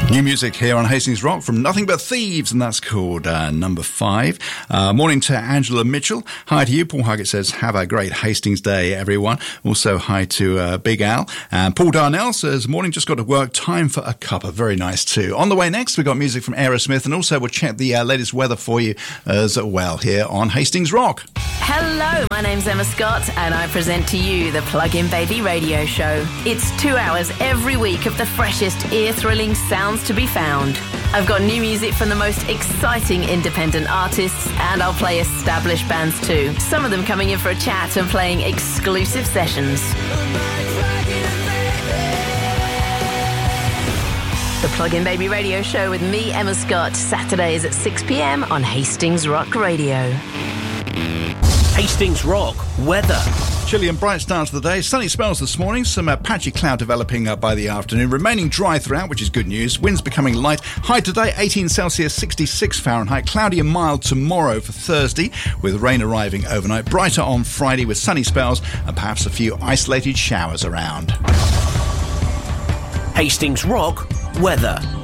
New music here on Hastings Rock from Nothing But Thieves, and that's called number 5. Morning to Angela Mitchell. Hi to you. Paul Huggett says, have a great Hastings day, everyone. Also, hi to Big Al. And Paul Darnell says, morning, just got to work. Time for a cuppa. Very nice too. On the way next, we've got music from Aerosmith, and also we'll check the latest weather for you as well here on Hastings Rock. Hello, my name's Emma Scott, and I present to you the Plug-in Baby radio show. It's 2 hours every week of the freshest, ear-thrilling sounds to be found. I've got new music from the most exciting independent artists, and I'll play established bands too. Some of them coming in for a chat and playing exclusive sessions. The Plug-in Baby radio show with me, Emma Scott, Saturdays at 6 p.m. on Hastings Rock Radio. Hastings Rock weather. Chilly and bright start to the day. Sunny spells this morning. Some patchy cloud developing by the afternoon. Remaining dry throughout, which is good news. Winds becoming light. High today, 18 Celsius, 66 Fahrenheit. Cloudy and mild tomorrow for Thursday, with rain arriving overnight. Brighter on Friday with sunny spells and perhaps a few isolated showers around. Hastings Rock weather.